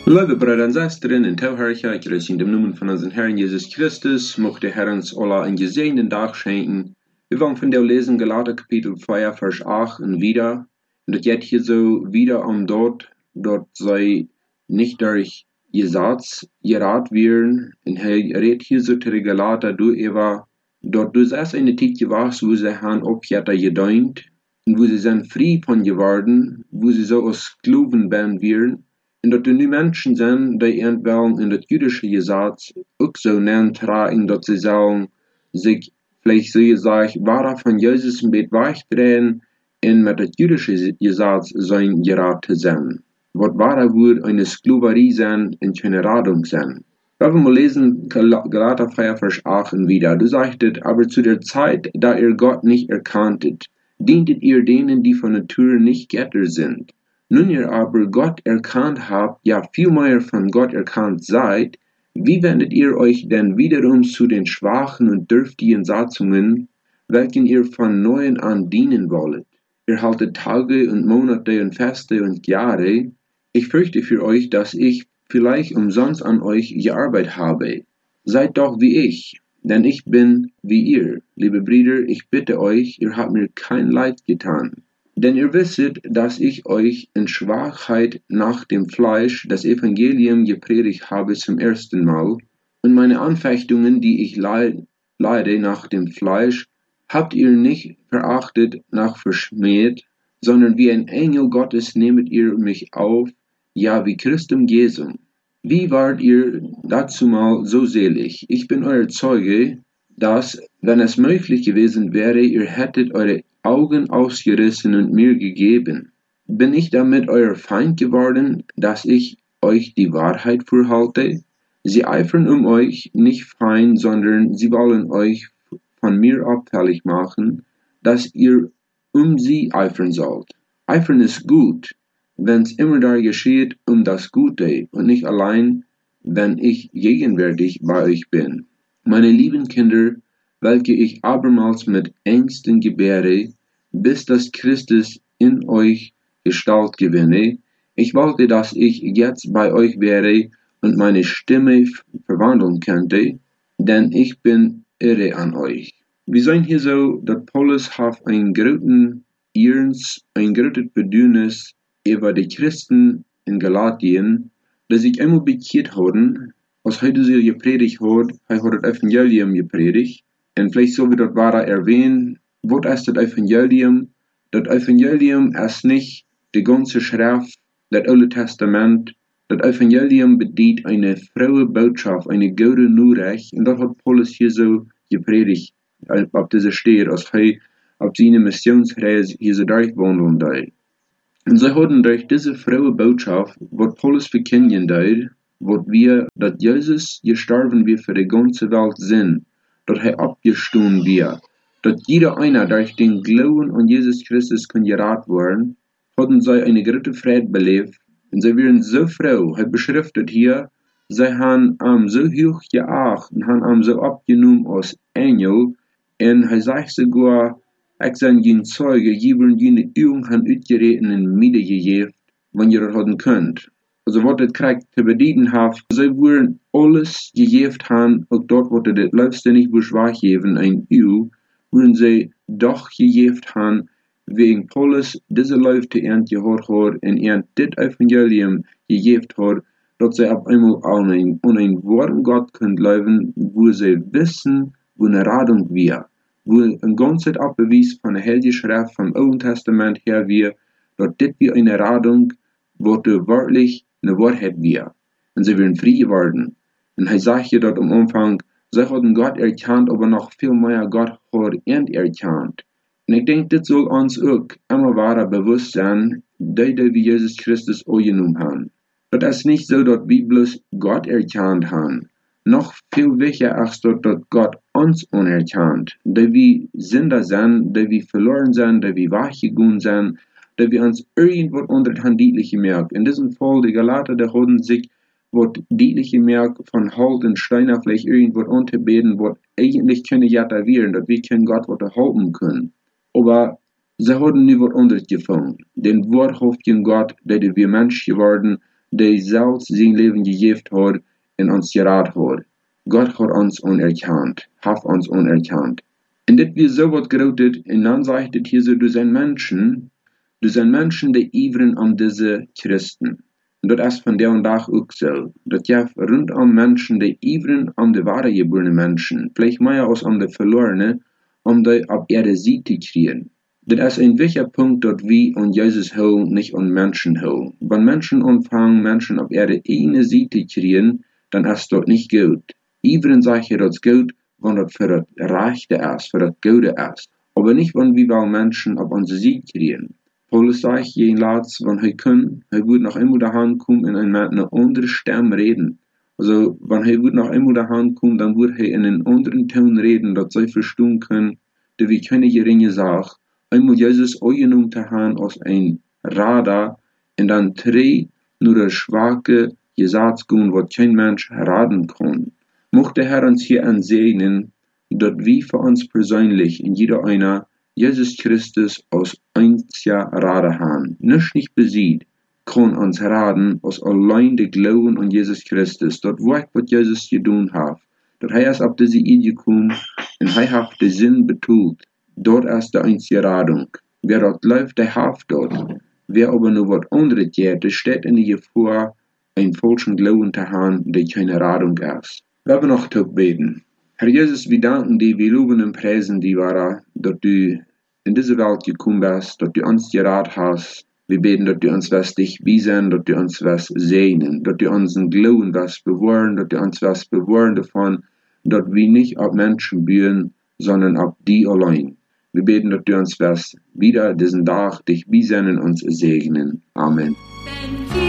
Lieve broeder en zusteren en toehoorder, ik grüße in dem Namen von unserem Herrn Jesus Christus, mocht der Herr uns alle einen gesegneten Tag schenken. Wir wollen von der lesen Galater Kapitel 4, Vers 8 und wieder. Und das geht hier so wieder um dort sei nicht durch Gesetz gerat werden. Und er redet hier so zu den Galater, du Eva, dort du erst eine Zeit gewachsen, wo sie haben Objekte gedeunt und wo sie sind frei von geworden, wo sie so aus Sklaven werden. En dat er nu mensen zijn die wel in het jüdische Gesetz ook zo nemen tragen, dat ze zullen zich, vielleicht so gesagt, wahrer von Jesus ein bisschen wegdrehen und mit het jüdische Gesetz sein geraten sein. Wat wahrer wird eine Sklaverei sein und keine Radung sein. Wenn wir mal lesen, Galater 4, Vers 8 wieder, du sagtet, aber zu der Zeit, da ihr Gott nicht erkanntet, dientet ihr denen, die von Natur nicht Götter sind. Nun ihr aber Gott erkannt habt, ja vielmehr von Gott erkannt seid, wie wendet ihr euch denn wiederum zu den schwachen und dürftigen Satzungen, welchen ihr von Neuem an dienen wollet? Ihr haltet Tage und Monate und Feste und Jahre. Ich fürchte für euch, dass ich vielleicht umsonst an euch gearbeitet habe. Seid doch wie ich, denn ich bin wie ihr. Liebe Brüder, ich bitte euch, ihr habt mir kein Leid getan. Denn ihr wisset, dass ich euch in Schwachheit nach dem Fleisch das Evangelium gepredigt habe zum ersten Mal, und meine Anfechtungen, die ich leide nach dem Fleisch, habt ihr nicht verachtet nach verschmäht, sondern wie ein Engel Gottes nehmet ihr mich auf, ja wie Christum Jesum. Wie wart ihr dazumal so selig? Ich bin euer Zeuge, dass, wenn es möglich gewesen wäre, ihr hättet eure Augen ausgerissen und mir gegeben. Bin ich damit euer Feind geworden, dass ich euch die Wahrheit vorhalte? Sie eifern um euch nicht Feind, sondern sie wollen euch von mir abfällig machen, dass ihr um sie eifern sollt. Eifern ist gut, wenn's immer da geschieht um das Gute und nicht allein, wenn ich gegenwärtig bei euch bin. Meine lieben Kinder, welche ich abermals mit Ängsten gebäre, bis dass Christus in euch Gestalt gewinne. Ich wollte, dass ich jetzt bei euch wäre und meine Stimme verwandeln könnte, denn ich bin irre an euch. Wir sehen hier so, dass Paulus hat ein großen Ernst, ein großes Bedürfnis über die Christen in Galatien, die sich einmal bekehrt haben, als heute sie gepredigt hat, er hat das Evangelium gepredigt. Und vielleicht so wie das war erwähnt, was ist das Evangelium? Das Evangelium ist nicht die ganze Schrift, das Alte Testament. Das Evangelium bedient eine frohe Botschaft, eine gute Nachricht. Und das hat Paulus hier so gepredigt, auf dieser Stelle, als er auf seine Missionsreise hier so durchwandeln soll. Und sie hatten durch diese frohe Botschaft, was Paulus verkündigen soll, was wir, dass Jesus gestorben wird für die ganze Welt sind, dass er abgestanden wird, dass jeder einer durch den Glauben an Jesus Christus kann gerettet werden, hatten sie eine große Freude belebt, und sie waren so froh, er beschriftet hier, sie haben so hoch geachtet und haben so abgenommen als Engel, und er sagt sogar, ich bin ein Zeuge, je würden jene Übung haben ausgereden in Mitte gegeben, wenn ihr das haben könnt. Also was das kriegt zu bedienen hat, sie würden alles gegeben haben, auch dort, wo das letzte nicht beschwach geben, ein Übung, würden sie doch gegeben haben, wegen Paulus diese Leute gehört hat und das Evangelium gegeben hat, dass sie auf einmal an ein Wort Gott können leben, wo sie wissen, wo eine Radung wir, wo ein ganzes Abbeweis von der Heiligen Schrift vom Alten Testament her wir, dass das wie eine Radung, wo du wirklich eine Wahrheit wir. Und sie werden frei geworden. Und er sagt hier dort am Anfang, sie hatten Gott erkannt, aber noch viel mehr Gott hat erkannt. Und ich denke, das soll uns auch immer wahrer bewusst sein, die wie Jesus Christus angenommen haben. Das ist nicht so, dass wir bloß Gott erkannt haben. Noch viel wichtiger ist, dass Gott uns anerkannt. Die wir Sünder sind, die wir verloren sind, die wir weggegangen sind, die wir uns irgendwo unter die Hand deutlich gemerkt. In diesem Fall, die Galater, die haben sich was deutlich gemerkt von Halt und Steiner vielleicht irgendwo unterbeten, was eigentlich können ja da werden, dass wir können Gott was erhalten können. Aber sie haben nie was anderes gefunden. Den Wort hofft in Gott, der wir Mensch geworden, der selbst sein Leben gegeben hat und uns gerettet hat. Gott hat uns unerkannt, hat uns unerkannt. Und das wird so was gerautet, und dann sagt es hier so, du sind Menschen, die ivern an diese Christen. Und das ist von der und Tag auch so. Das gibt rundum Menschen, die ivern an die wahre geborenen Menschen, vielleicht mehr als an die verlorene, die auf ihre Seite kriegen. Das ist ein wichtiger Punkt, dass wir an Jesus holen, nicht an Menschen holen. Wenn Menschen anfangen, Menschen auf ihre eigene Seite kriegen, dann ist das nicht gut. Ivern sagt ja, das ist gut, wenn das für das Rechte ist, für das Gute ist. Aber nicht, wenn wir Menschen auf unsere Seite kriegen. Paulus sagt, jeden Latz, wenn er kann, er wird nach immer daheim kommen und mit einer anderen Stimme reden. Also, wenn er wird nach immer daheim kommen, dann wird er in einen anderen Ton reden, dass sie verstehen können, dass wir keine geringe Sache, einmal Jesus angenommen zu haben als ein Radar und dann drei nur der schwache Gesetz gehen, was kein Mensch raten kann. Mochte der Herr uns hier ansegnen, dass wir für uns persönlich in jeder einer Jesus Christus als einziger Radar haben. Nicht besiegt, kann uns raten, als allein der Glauben an Jesus Christus, das Werk, was Jesus getan hat, dass er ist auf diese Idee gekommen und er hat den Sinn betont. Dort ist die einzige Radung. Wer dort läuft, der hat dort. Wer aber nur was anderes geht, der steht in der Gefahr, einen falschen Glauben zu haben, der keine Radung ist. Wir haben noch zu beten. Herr Jesus, wir danken dir, wir loben und preisen dich, dass du in diese Welt gekommen bist, dass du uns gerettet hast. Wir beten, dass du uns was dich wiesen, dass du uns was segnen, dass du unseren Glauben was bewahren, dass du uns was bewahren davon, dass wir nicht auf Menschen bühen, sondern auf dich allein. Wir beten, dass du uns was wieder diesen Tag dich wiesen und uns segnen. Amen.